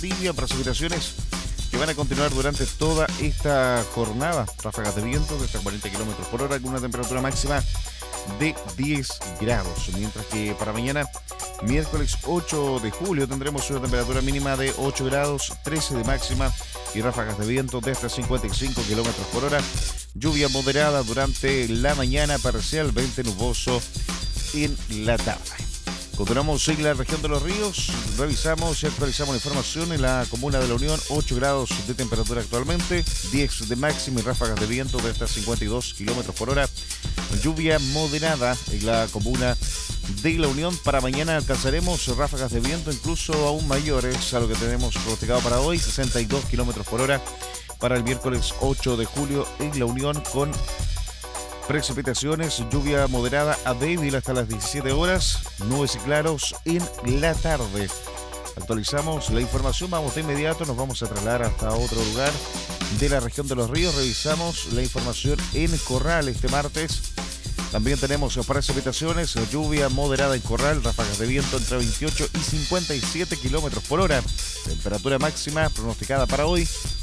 tibia, precipitaciones que van a continuar durante toda esta jornada. Ráfagas de viento de hasta 40 kilómetros por hora, con una temperatura máxima de 10 grados. Mientras que para mañana, miércoles 8 de julio, tendremos una temperatura mínima de 8 grados, 13 de máxima y ráfagas de viento de hasta 55 kilómetros por hora. Lluvia moderada durante la mañana, parcialmente nuboso en la tarde. Continuamos en la región de los ríos, revisamos y actualizamos la información en la comuna de La Unión, 8 grados de temperatura actualmente, 10 de máxima y ráfagas de viento de hasta 52 kilómetros por hora. Lluvia moderada en la comuna de La Unión. Para mañana alcanzaremos ráfagas de viento incluso aún mayores a lo que tenemos pronosticado para hoy, 62 kilómetros por hora para el miércoles 8 de julio en La Unión, con precipitaciones, lluvia moderada a débil hasta las 17 horas, nubes y claros en la tarde. Actualizamos la información, vamos de inmediato, nos vamos a trasladar hasta otro lugar de la región de los ríos. Revisamos la información en Corral este martes. También tenemos precipitaciones, lluvia moderada en Corral, ráfagas de viento entre 28 y 57 kilómetros por hora. Temperatura máxima pronosticada para hoy,